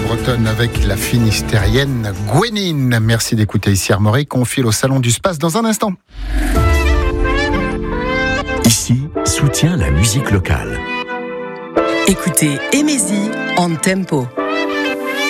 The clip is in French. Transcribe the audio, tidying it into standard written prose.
bretonne avec la finistérienne Gwenine. Merci d'écouter ici Armorique. On file au Salon du Space dans un instant. Ici, soutient la musique locale. Écoutez Emezi en tempo.